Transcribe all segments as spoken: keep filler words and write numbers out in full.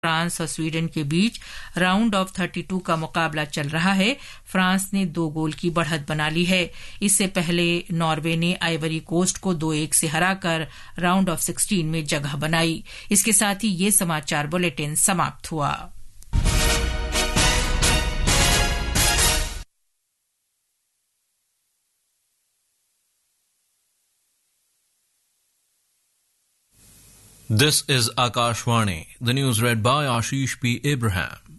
France और Sweden के बीच round of thirty two का मुकाबला चल रहा है। फ्रांस ने दो गोल की बढ़त बना ली है। इससे पहले नॉर्वे ने आइवरी कोस्ट को दो एक से हराकर राउंड ऑफ सिक्सटीन में जगह बनाई। इसके साथ ही ये समाचार बुलेटिन समाप्त हुआ। This is Akashvani. The news read by Ashish P. Abraham.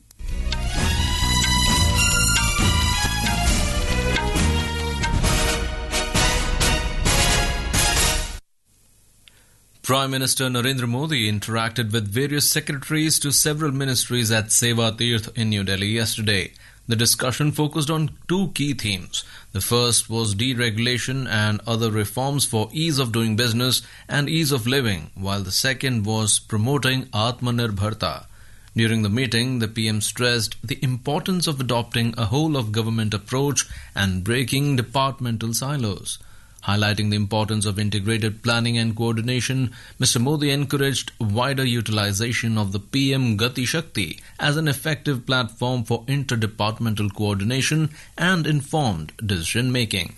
Prime Minister Narendra Modi interacted with various secretaries to several ministries at Seva Tirth in New Delhi yesterday. The discussion focused on two key themes. The first was deregulation and other reforms for ease of doing business and ease of living, while the second was promoting Atmanirbharta. During the meeting, the P M stressed the importance of adopting a whole-of-government approach and breaking departmental silos. Highlighting the importance of integrated planning and coordination, Mister Modi encouraged wider utilization of the P M Gati Shakti as an effective platform for interdepartmental coordination and informed decision-making.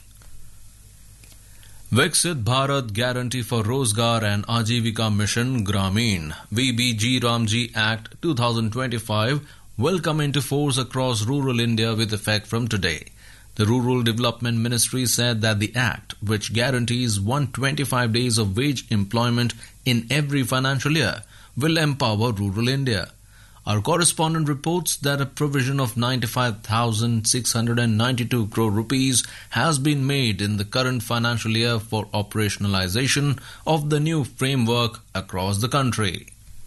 Viksit Bharat Guarantee for Rozgar and Ajivika Mission Grameen V B G Ramji Act twenty twenty-five will come into force across rural India with effect from today. The Rural Development Ministry said that the Act, which guarantees one hundred twenty-five days of wage employment in every financial year, will empower rural India. Our correspondent reports that a provision of ninety-five thousand six hundred ninety-two crore rupees has been made in the current financial year for operationalization of the new framework across the country.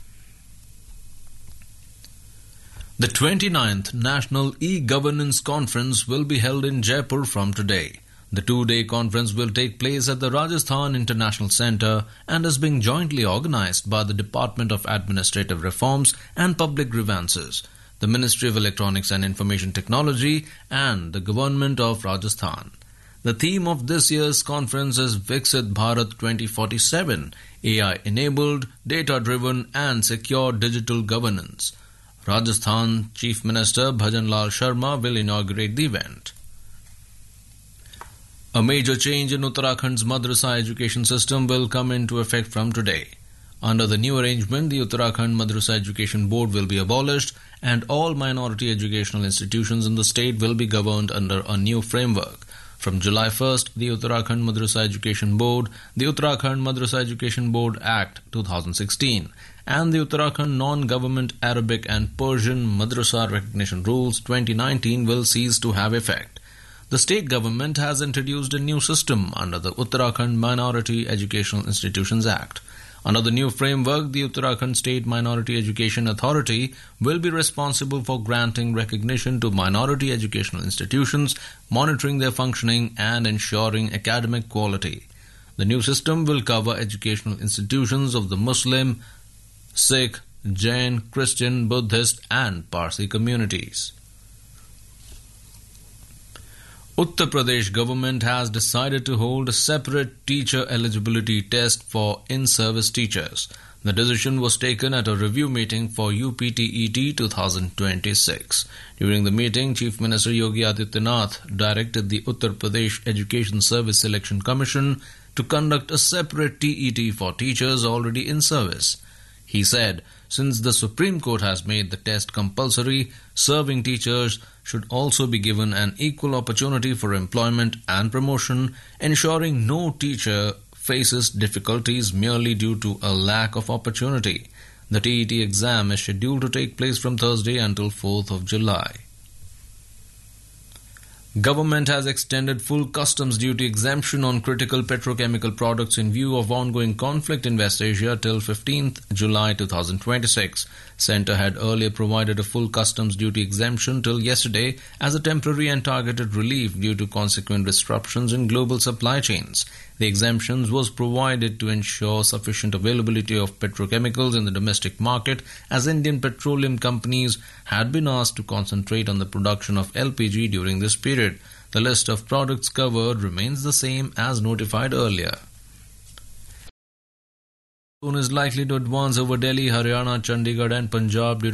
The twenty-ninth National E-Governance Conference will be held in Jaipur from today. The two-day conference will take place at the Rajasthan International Centre and is being jointly organised by the Department of Administrative Reforms and Public Grievances, the Ministry of Electronics and Information Technology and the Government of Rajasthan. The theme of this year's conference is Viksit Bharat twenty forty-seven, A I-enabled, data-driven and secure digital governance. Rajasthan Chief Minister Bhajan Lal Sharma will inaugurate the event. A major change in Uttarakhand's madrasa education system will come into effect from today. Under the new arrangement, the Uttarakhand Madrasa Education Board will be abolished and all minority educational institutions in the state will be governed under a new framework. From July first, the Uttarakhand Madrasa Education Board, the Uttarakhand Madrasa Education Board Act twenty sixteen, and the Uttarakhand Non-Government Arabic and Persian Madrasa Recognition Rules twenty nineteen will cease to have effect. The state government has introduced a new system under the Uttarakhand Minority Educational Institutions Act. Under the new framework, the Uttarakhand State Minority Education Authority will be responsible for granting recognition to minority educational institutions, monitoring their functioning and ensuring academic quality. The new system will cover educational institutions of the Muslim, Sikh, Jain, Christian, Buddhist and Parsi communities. Uttar Pradesh government has decided to hold a separate teacher eligibility test for in-service teachers. The decision was taken at a review meeting for U P T E T twenty twenty-six. During the meeting, Chief Minister Yogi Adityanath directed the Uttar Pradesh Education Service Selection Commission to conduct a separate T E T for teachers already in service. He said, since the Supreme Court has made the test compulsory, serving teachers should also be given an equal opportunity for employment and promotion, ensuring no teacher faces difficulties merely due to a lack of opportunity. The T E T exam is scheduled to take place from Thursday until fourth of July. Government has extended full customs duty exemption on critical petrochemical products in view of ongoing conflict in West Asia till fifteenth July twenty twenty-six. Centre had earlier provided a full customs duty exemption till yesterday as a temporary and targeted relief due to consequent disruptions in global supply chains. The exemptions was provided to ensure sufficient availability of petrochemicals in the domestic market as Indian petroleum companies had been asked to concentrate on the production of L P G during this period. The list of products covered remains the same as notified earlier. Is likely to advance over Delhi, Haryana, Chandigarh and Punjab